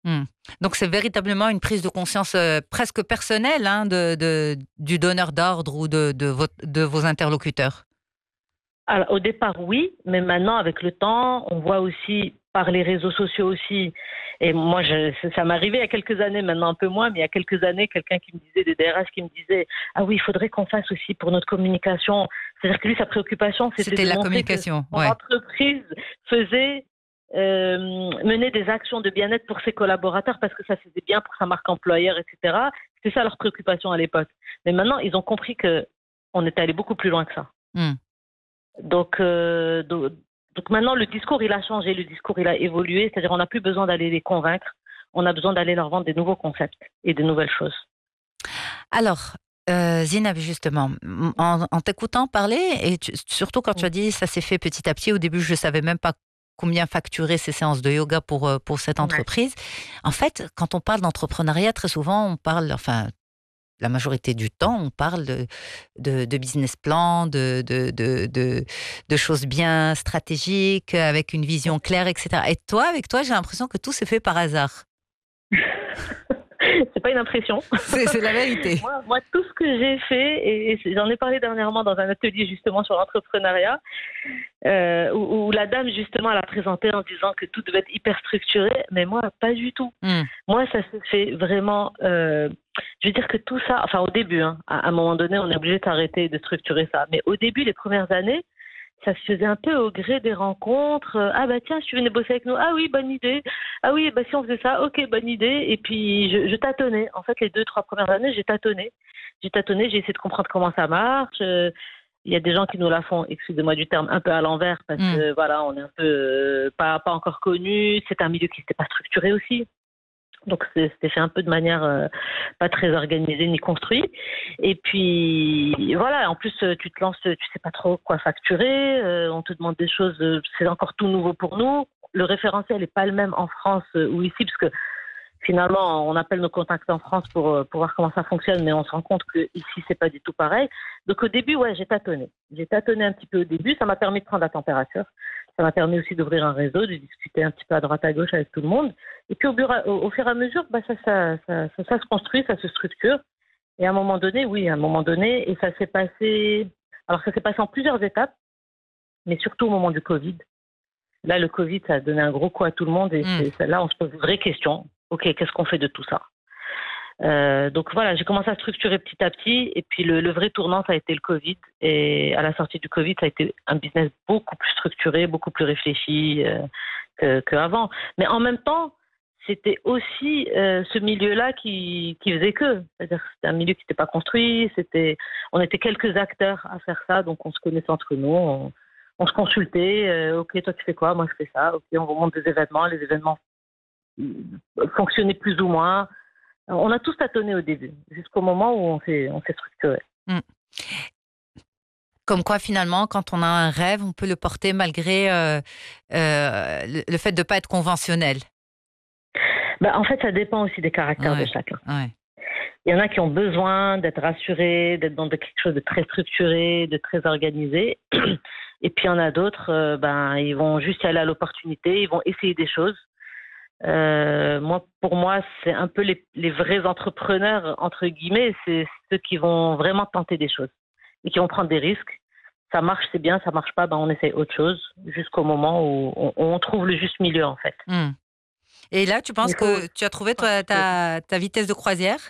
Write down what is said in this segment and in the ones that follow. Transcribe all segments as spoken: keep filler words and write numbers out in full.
Mmh. Donc c'est véritablement une prise de conscience, heu, presque personnelle, hein, de de du donneur d'ordre ou de de vot de vos interlocuteurs? Alors, au départ, oui, mais maintenant, avec le temps, on voit aussi par les réseaux sociaux aussi. Et moi, je, ça ça m'est arrivé il y a quelques années, maintenant un peu moins, mais il y a quelques années, quelqu'un qui me disait, des D R H qui me disait, ah oui, il faudrait qu'on fasse aussi pour notre communication. C'est-à-dire que lui, sa préoccupation, c'était C'était de la montrer que communication, son ouais. entreprise faisait, euh, menait des actions de bien-être pour ses collaborateurs parce que ça faisait bien pour sa marque employeur, et cetera. C'était ça leur préoccupation à l'époque. Mais maintenant, ils ont compris que on était allé beaucoup plus loin que ça. Mmh. Donc, euh, donc, donc maintenant, le discours, il a changé, le discours, il a évolué. C'est-à-dire, on n'a plus besoin d'aller les convaincre. On a besoin d'aller leur vendre des nouveaux concepts et de nouvelles choses. Alors, heu, Zineb, justement, m en en t'écoutant parler et tu surtout quand tu Mm. as dit: «Ça s'est fait petit à petit», au début, je ne savais même pas combien facturaient ces séances de yoga pour, heu, pour cette Ouais. entreprise. En fait, quand on parle d'entrepreneuriat, très souvent, on parle, enfin, la majorité du temps, on parle de de de business plan, de de de de de choses bien stratégiques, avec une vision claire et cetera. Et toi, avec toi, j'ai l'impression que tout s'est fait par hasard. C'est pas une impression. C'est c'est la vérité. moi, moi, tout ce que j'ai fait, et, et j'en ai parlé dernièrement dans un atelier justement sur l'entrepreneuriat, euh, où, où la dame justement elle a présenté en disant que tout devait être hyper structuré, mais moi, pas du tout. Mmh. Moi, ça se fait vraiment. Euh, je veux dire que tout ça, enfin au début, hein, à, à un moment donné, on est obligé d'arrêter de structurer ça. Mais au début, les premières années, ça se faisait un peu au gré des rencontres. Euh, Ah bah tiens, si tu venais bosser avec nous, ah oui, bonne idée. Ah oui, bah si on faisait ça, ok, bonne idée. Et puis je, je tâtonnais. En fait, les deux, trois premières années, j'ai tâtonné. J'ai tâtonné, j'ai essayé de comprendre comment ça marche. Euh, Il y a des gens qui nous la font, excusez-moi du terme, un peu à l'envers parce Mmh. que voilà, on est un peu euh, pas, pas encore connu. C'est un milieu qui n'était pas structuré aussi. Donc c'était fait un peu de manière euh, pas très organisée ni construite. Et puis voilà, en plus euh, tu te lances, tu sais pas trop quoi facturer, euh, on te demande des choses, euh, c'est encore tout nouveau pour nous. Le référentiel n'est pas le même en France euh, ou ici, parce que finalement on appelle nos contacts en France pour, euh, pour voir comment ça fonctionne, mais on se rend compte que ici c'est pas du tout pareil. Donc au début, ouais, j'ai tâtonné. J'ai tâtonné un petit peu au début, ça m'a permis de prendre la température. Ça m'a permis aussi d'ouvrir un réseau, de discuter un petit peu à droite à gauche avec tout le monde. Et puis au, fur et- au, au fur et à mesure, bah, ça, ça, ça, ça, ça se construit, ça se structure. Et à un moment donné, oui, à un moment donné, et ça s'est passé. Alors ça s'est passé en plusieurs étapes, mais surtout au moment du Covid. Là, le Covid, ça a donné un gros coup à tout le monde, et Mmh. c'est, là, on se pose de vraies questions. Ok, qu'est-ce qu'on fait de tout ça? Euh, donc voilà, j'ai commencé à structurer petit à petit, et puis le, le vrai tournant, ça a été le Covid. Et à la sortie du Covid, ça a été un business beaucoup plus structuré, beaucoup plus réfléchi euh, que, qu'avant. Mais en même temps, c'était aussi euh, ce milieu-là qui, qui faisait que. C'est-à-dire que c'était un milieu qui n'était pas construit, c'était, on était quelques acteurs à faire ça, donc on se connaissait entre nous, on, on se consultait. Euh, ok, toi tu fais quoi? Moi je fais ça. Ok, on vous montre des événements, les événements euh, fonctionnaient plus ou moins. On a tous tâtonné au début, jusqu'au moment où on s'est, on s'est structuré. Mmh. Comme quoi, finalement, quand on a un rêve, on peut le porter malgré, heu heu, le le fait de pas être conventionnel. Bah, en fait, ça dépend aussi des caractères de Ouais, chacun. ouais. Il y en a qui ont besoin d'être rassurés, d'être dans de quelque chose de très structuré, de très organisé. Et puis il y en a d'autres, euh, ben, ils vont juste y aller à l'opportunité, ils vont essayer des choses. Euh, moi, pour moi, c'est un peu les, les vrais entrepreneurs, entre guillemets, c'est ceux qui vont vraiment tenter des choses et qui vont prendre des risques. Ça marche, c'est bien, ça marche pas, ben on essaye autre chose jusqu'au moment où on, on trouve le juste milieu, en fait. Mmh. Et là, tu penses Il faut que tu as trouvé toi s'impliquer. ta ta vitesse de croisière?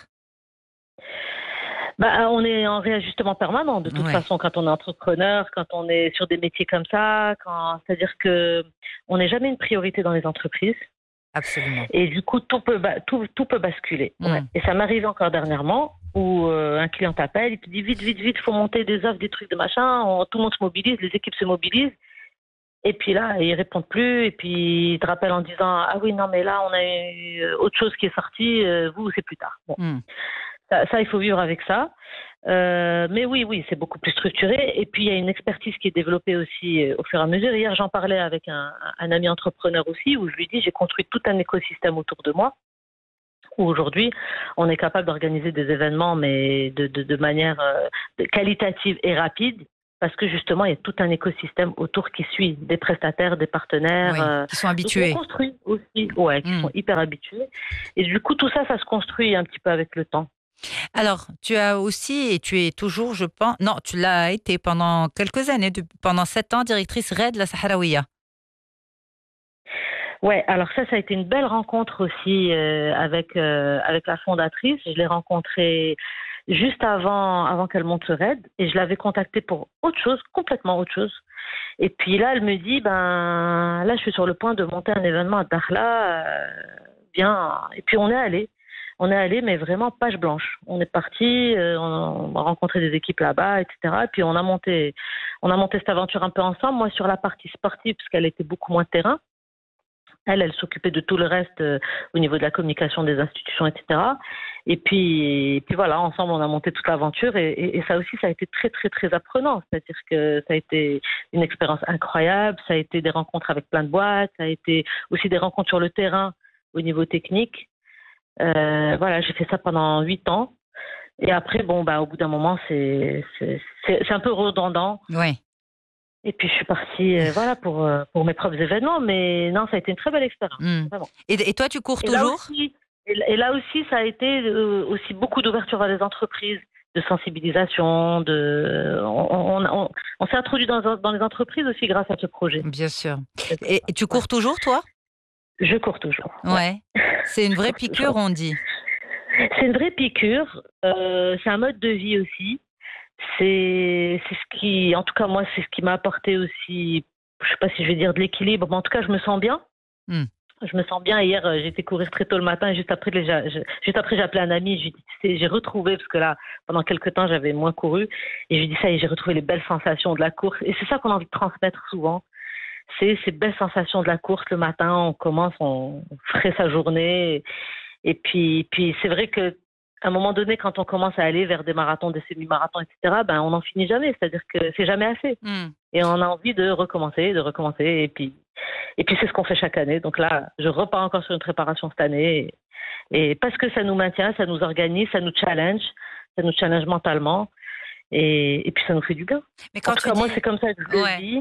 Bah, on est en réajustement permanent, de toute Ouais, façon, quand on est entrepreneur, quand on est sur des métiers comme ça, quand, c'est-à-dire que on n'est jamais une priorité dans les entreprises. absolument. Et du coup, tout peut, ba- tout, tout peut basculer. Ouais. Mmh. Et ça m'arrive encore dernièrement où euh, un client t'appelle, il te dit vite, vite, vite, faut monter des offres, des trucs de machin, on- tout le monde se mobilise, les équipes se mobilisent. Et puis là, ils répondent plus, et puis ils te rappellent en disant ah oui, non, mais là, on a eu euh, autre chose qui est sortie, euh, vous, c'est plus tard. Bon, Mmh. ça, ça, il faut vivre avec ça. Euh, mais oui, oui, c'est beaucoup plus structuré. Et puis, il y a une expertise qui est développée aussi euh, au fur et à mesure. Hier, j'en parlais avec un, un ami entrepreneur aussi, où je lui dis, j'ai construit tout un écosystème autour de moi, où aujourd'hui, on est capable d'organiser des événements, mais de, de, de manière euh, qualitative et rapide. parce que justement, il y a tout un écosystème autour qui suit, des prestataires, des partenaires. Oui, euh, qui sont habitués. On construit aussi, ouais, qui Mm. sont hyper habitués. Et du coup, tout ça, ça se construit un petit peu avec le temps. Alors, tu as aussi, et tu es toujours, je pense, non, tu l'as été pendant quelques années, de- pendant sept ans, directrice R E D La Sahraouia. Ouais, alors ça, ça a été une belle rencontre aussi euh, avec euh, avec la fondatrice. Je l'ai rencontrée juste avant avant qu'elle monte ce raid et je l'avais contactée pour autre chose, complètement autre chose. Et puis là, elle me dit, ben là, je suis sur le point de monter un événement à Dakhla, euh, bien. Et puis on est allé, on est allé, mais vraiment page blanche. On est parti, euh, on a rencontré des équipes là-bas, et cetera. Et puis on a monté, on a monté cette aventure un peu ensemble. Moi sur la partie sportive, parce qu'elle était beaucoup moins terrain. Elle, elle s'occupait de tout le reste euh, au niveau de la communication des institutions, et cetera. Et puis, et puis voilà, ensemble, on a monté toute l'aventure et, et, et ça aussi, ça a été très, très, très apprenant. C'est-à-dire que ça a été une expérience incroyable, ça a été des rencontres avec plein de boîtes, ça a été aussi des rencontres sur le terrain au niveau technique. Euh, voilà, j'ai fait ça pendant huit ans. Et après, bon, bah, au bout d'un moment, c'est, c'est, c'est, c'est un peu redondant. Oui. Et puis je suis partie euh, voilà, pour, euh, pour mes propres événements, mais non, ça a été une très belle expérience. Mm. Vraiment. Et, et toi, tu cours Et là, toujours? aussi, et, là- et là aussi, ça a été euh, aussi beaucoup d'ouverture vers les entreprises, de sensibilisation, de... On, on, on, on s'est introduit dans, dans les entreprises aussi grâce à ce projet. Bien sûr. Et, et tu cours Ouais. toujours, toi? Je cours toujours. Ouais. C'est une Je vraie cours piqûre, toujours. on dit. C'est une vraie piqûre. Euh, c'est un mode de vie aussi. C'est, c'est ce qui, en tout cas moi, c'est ce qui m'a apporté aussi, je sais pas si je vais dire de l'équilibre, mais en tout cas je me sens bien. Mm. Je me sens bien. Hier, euh, j'ai été courir très tôt le matin. Et juste après, les- j'ai, j'ai- juste après, j'ai appelé un ami. Je lui ai dit, tu sais, j'ai retrouvé, parce que là, pendant quelques temps, j'avais moins couru. Et je lui ai dit, ça y est, j'ai retrouvé les belles sensations de la course. Et c'est ça qu'on a envie de transmettre souvent. C'est ces belles sensations de la course le matin. On commence, on ferait sa journée. Et puis, puis c'est vrai que à un moment donné, quand on commence à aller vers des marathons, des semi-marathons, et cetera, ben, on n'en finit jamais. C'est-à-dire que c'est jamais assez. Mm. Et on a envie de recommencer, de recommencer. Et puis, et puis c'est ce qu'on fait chaque année. Donc là, je repars encore sur une préparation cette année. Et, et parce que ça nous maintient, ça nous organise, ça nous challenge, ça nous challenge mentalement. Et, et puis ça nous fait du bien. Mais quand En tout tu cas, dis... moi, c'est comme ça que je le Ouais. vis.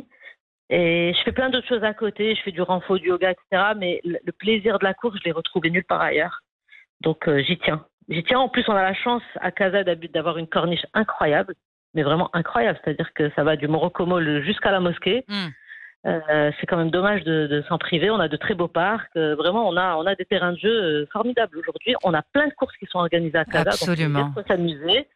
Et je fais plein d'autres choses à côté. Je fais du renfo, du yoga, et cetera. Mais le le plaisir de la course, je l'ai retrouvé nulle part ailleurs. Donc euh, j'y tiens. J'y tiens. En plus, on a la chance à Casa d'Abut d'avoir une corniche incroyable, mais vraiment incroyable. C'est-à-dire que ça va du Morocco-Mall jusqu'à la mosquée. Mm. Euh, c'est quand même dommage de, de s'en priver. On a de très beaux parcs. Euh, vraiment, on a, on a des terrains de jeu euh, formidables aujourd'hui. On a plein de courses qui sont organisées à Casa. Absolument. Donc, il y a de quoi s'amuser.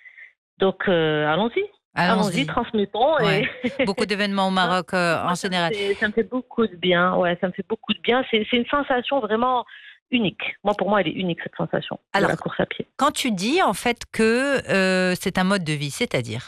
Donc, euh, allons-y. Allons-y. Allons-y, transmettons. Ouais. Et... Beaucoup d'événements au Maroc euh, Moi, en ça me général. fait- ça me fait beaucoup de bien. Ouais, ça me fait beaucoup de bien. C'est, c'est une sensation vraiment unique. Moi, pour moi, elle est unique, cette sensation Alors, de la course à pied. Quand tu dis en fait que euh, c'est un mode de vie, c'est-à-dire?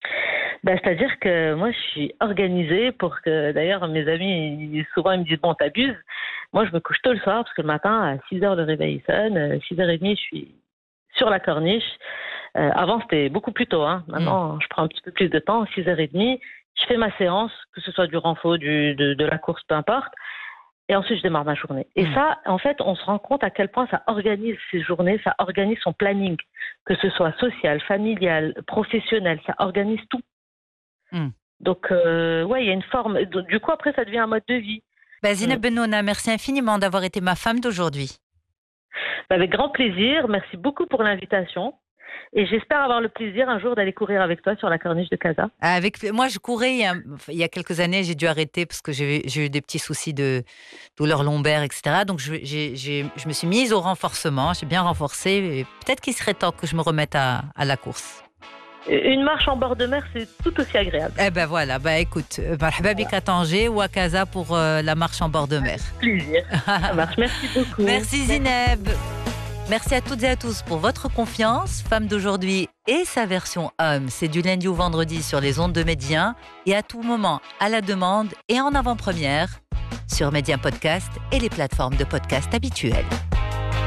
Ben, c'est-à-dire que moi, je suis organisée pour que, d'ailleurs, mes amis, ils- souvent, ils me disent, bon, t'abuses. Moi, je me couche tôt le soir parce que le matin, à six heures, le réveil sonne. euh, six heures trente, je suis sur la corniche. Euh, avant, c'était beaucoup plus tôt. Hein. Maintenant, je prends un petit peu plus de temps. six heures trente, je fais ma séance, que ce soit du renfo, du, de, de la course, peu importe. Et ensuite, je démarre ma journée. Et Mmh. ça, en fait, on se rend compte à quel point ça organise ses journées, ça organise son planning, que ce soit social, familial, professionnel, ça organise tout. Mmh. Donc, euh, ouais, il y a une forme. Du coup, après, ça devient un mode de vie. Bah, Zineb Bennouna, merci infiniment d'avoir été ma femme d'aujourd'hui. Avec grand plaisir. Merci beaucoup pour l'invitation. Et j'espère avoir le plaisir un jour d'aller courir avec toi sur la corniche de Casa. Avec moi, je courais il y a, il y a quelques années. J'ai dû arrêter parce que j'ai, j'ai eu des petits soucis de douleurs lombaires, et cetera. Donc, je, j'ai, j'ai, je me suis mise au renforcement. J'ai bien renforcé. Et peut-être qu'il serait temps que je me remette à, à la course. Une marche en bord de mer, c'est tout aussi agréable. Eh ben voilà. Bah écoute, marhaba bik à Tanger ou à Casa pour euh, la marche en bord de mer. Plaisir. Ça marche. Merci beaucoup. Merci Zineb. Merci à toutes et à tous pour votre confiance. Femme d'aujourd'hui et sa version homme, c'est du lundi au vendredi sur les ondes de Médien et à tout moment à la demande et en avant-première sur Médien Podcast et les plateformes de podcast habituelles.